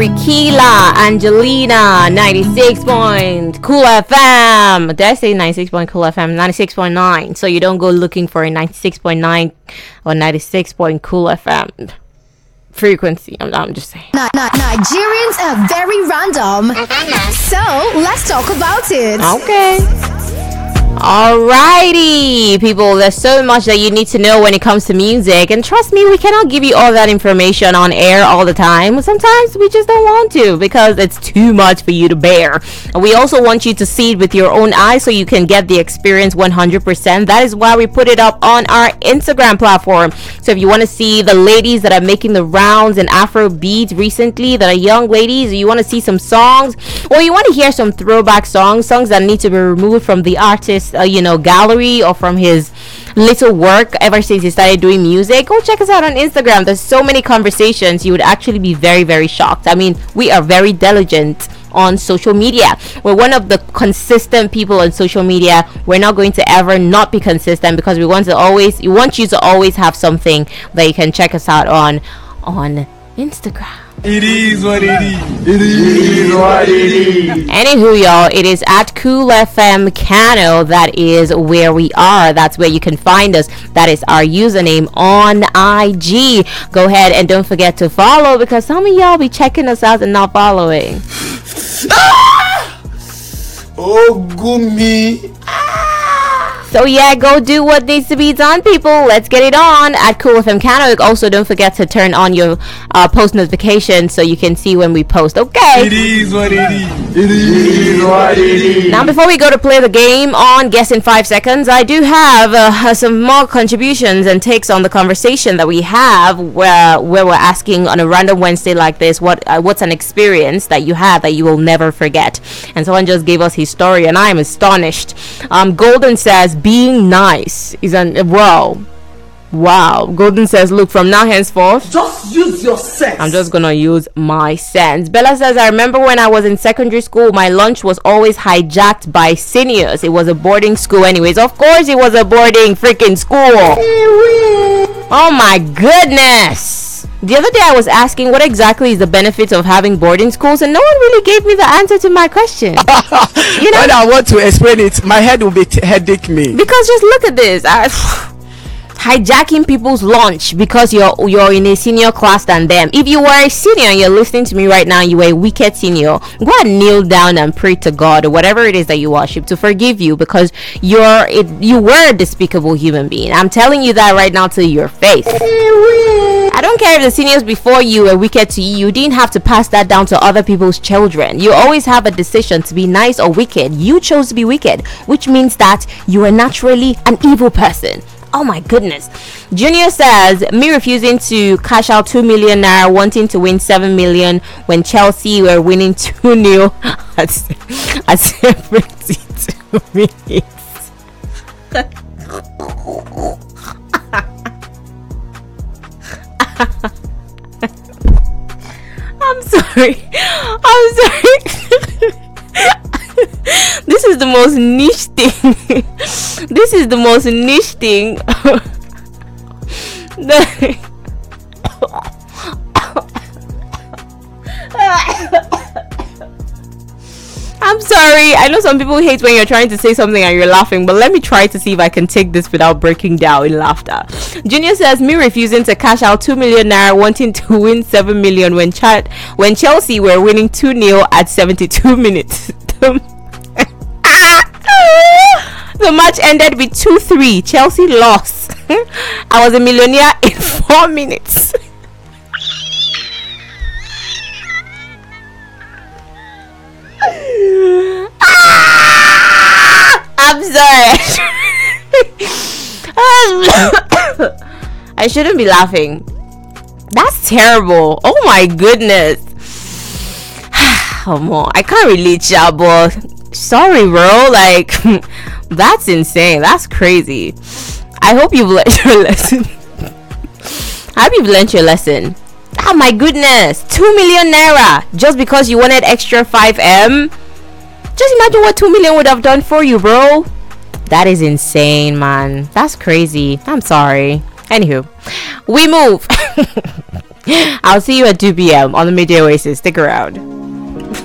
Rikila, Angelina, 96 point Cool FM. Did I say 96 point Cool FM? 96.9. So you don't go looking for a 96.9 or 96 point Cool FM frequency. I'm just saying. Nigerians are very random. So let's talk about it. Okay. Alrighty, people, there's so much that you need to know when it comes to music, and trust me, we cannot give you all that information on air all the time. Sometimes we just don't want to because it's too much for you to bear. And we also want you to see it with your own eyes so you can get the experience 100%. That is why we put it up on our Instagram platform. So if you want to see the ladies that are making the rounds in Afrobeat recently, that are young ladies, you want to see some songs, or you want to hear some throwback songs that need to be removed from the artist gallery or from his little work ever since he started doing music, go check us out on Instagram. There's so many conversations, you would actually be very, very shocked. I mean, we are very diligent on social media. We're one of the consistent people on social media. We're not going to ever not be consistent because we want you to always have something that you can check us out on Instagram. It is what it is. It is what it is. Anywho, y'all, it is at Cool FM Kano. That is where we are. That's where you can find us. That is our username on IG. Go ahead and don't forget to follow because some of y'all be checking us out and not following. Oh, gummy. So yeah, go do what needs to be done, people. Let's get it on at Cool FM Kano. Also, don't forget to turn on your post notifications so you can see when we post. Okay. It is what it is. It is what it is. Now, before we go to play the game on Guess in 5 Seconds, I do have some more contributions and takes on the conversation that we have, where we're asking on a random Wednesday like this, what's an experience that you had that you will never forget? And someone just gave us his story, and I am astonished. Golden says, being nice is wow. Golden says, look, from now henceforth, just use your sense. I'm just gonna use my sense. Bella says, I remember when I was in secondary school, my lunch was always hijacked by seniors. It was a boarding school anyways. Of course it was a boarding freaking school. Oh my goodness. The other day I was asking what exactly is the benefits of having boarding schools, and no one really gave me the answer to my question. When I want to explain it, my head will be headache me. Because just look at this. Hijacking people's lunch because you're in a senior class than them. If you were a senior and you're listening to me right now, you were a wicked senior, go and kneel down and pray to God or whatever it is that you worship to forgive you, because you were a despicable human being. I'm telling you that right now to your face. I don't care if the seniors before you were wicked to you. You didn't have to pass that down to other people's children. You always have a decision to be nice or wicked. You chose to be wicked, which means that you are naturally an evil person. Oh my goodness. Junior says, me refusing to cash out 2 million naira, wanting to win 7 million when Chelsea were winning 2-0 at 72 minutes. I'm sorry. This is the most niche thing. This is the most niche thing. I'm sorry. I know some people hate when you're trying to say something and you're laughing, but let me try to see if I can take this without breaking down in laughter. Junior says, me refusing to cash out 2 million naira, wanting to win 7 million when Chelsea were winning 2-0 at 72 minutes. The match ended with 2-3. Chelsea lost. I was a millionaire in 4 minutes. I'm sorry. I shouldn't be laughing. That's terrible. Oh my goodness. I can't relate, y'all, but sorry, bro. Like, that's insane. That's crazy. I hope you've learned your lesson. I hope you've learned your lesson. Oh my goodness. 2 million naira just because you wanted extra 5M. Just imagine what 2 million would have done for you, bro. That is insane, man. That's crazy. I'm sorry. Anywho, we move. I'll see you at 2 p.m. on the Midday Oasis. Stick around.